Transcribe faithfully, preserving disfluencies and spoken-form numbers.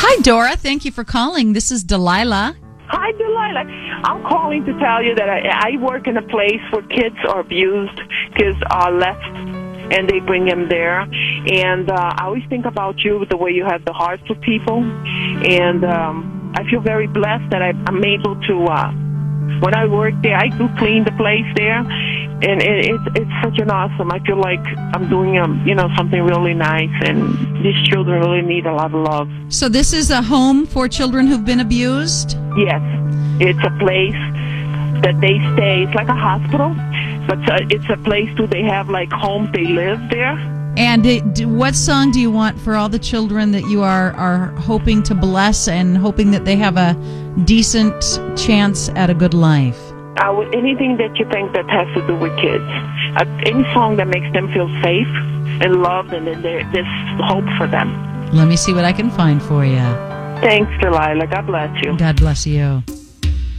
Hi, Dora. Thank you for calling. This is Delilah. Hi, Delilah. I'm calling to tell you that I, I work in a place where kids are abused, kids are left, and they bring them there. And uh, I always think about you, the way you have the heart for people. And um, I feel very blessed that I, I'm able to, uh, when I work there, I do clean the place there. And it, it's it's such an awesome. I feel like I'm doing um you know something really nice, and these children really need a lot of love. So this is a home for children who've been abused? Yes, it's a place that they stay. It's like a hospital, but uh, it's a place too. They have like homes. They live there. And it, what song do you want for all the children that you are, are hoping to bless and hoping that they have a decent chance at a good life? Uh, with anything that you think that has to do with kids. Uh, any song that makes them feel safe and loved, and then there- there's hope for them. Let me see what I can find for you. Thanks, Delilah. God bless you. God bless you.